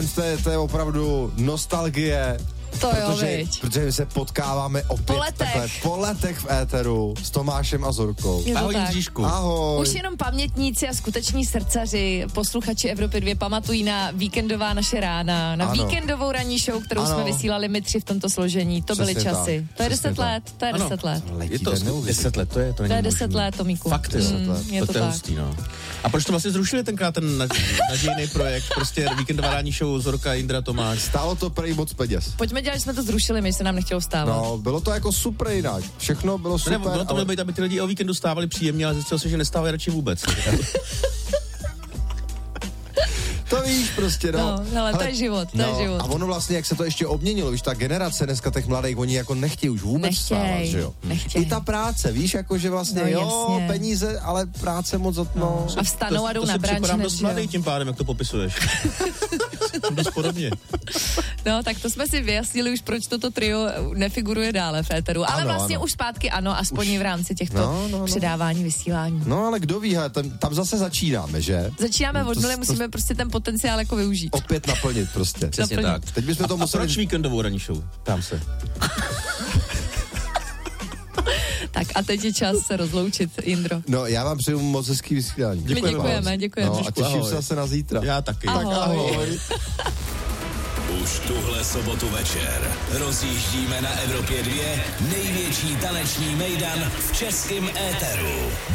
To je opravdu nostalgie. To jo, viď. Protože my se potkáváme opět po letech v éteru s Tomášem a Zorkou. Ahoj, Jiříšku. Ahoj. Už jenom pamětníci a skuteční srdcaři, posluchači Evropy 2 pamatují na víkendová naše rána, na víkendovou ranní show, kterou jsme vysílali my 3 v tomto složení. To byly časy. To je 10 let. To je 10 let. Je to 10 let, to je 10 let, Tomíku. Fakt, 10 let. Je to je tak. hustý, no. A proč to vlastně zrušili tenkrát ten nadějný projekt, prostě víkendová ranní show Zorka, Jindra, Tomáš? Stálo to prej moc peněz. Pojďme dělat, že jsme to zrušili, my se nám nechtělo vstávat. No, bylo to jako super jinak. Všechno bylo super. Bylo to mělo být, aby ty lidi o víkendu stávali příjemně, ale zjistil se, že nestávají radši vůbec. To víš prostě, no. No, ale to je život, to je život. A ono vlastně, jak se to ještě obměnilo, víš, ta generace dneska těch mladých, oni jako nechtějí už vůbec vstávat, že jo. I ta práce, práce, víš, jako že vlastně, jasně. peníze, ale práce moc no. A vstanou a jdou na branč. To si dost mladý tím pádem, jak to popisuješ. Dost podobně. No, tak to jsme si vyjasnili už, proč toto trio nefiguruje dále v éteru. Ale vlastně už zpátky ano, aspoň v rámci těchto předávání, vysílání. No, ale kdo ví, tam zase začínáme, že? Začínáme od nuly, musíme prostě ten potenciál jako využít. Opět naplnit prostě. Přesně tak. Teď bychom to museli... Proč víkendovou ranní show? Tam se. Tak a teď je čas se rozloučit, Jindro. No, já vám přeju moc hezký vysílání. Děkujeme. No, a těším se zase na zítra. Já taky. Ahoj. Tak ahoj. Už tuhle sobotu večer rozjíždíme na Evropě 2 největší taneční mejdan v českém éteru.